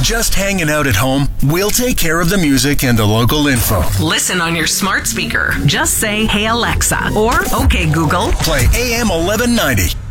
just hanging out at home? We'll take care of the music and the local info. Listen on your smart speaker. Just say, "Hey Alexa," or "Okay Google." Play AM 1190.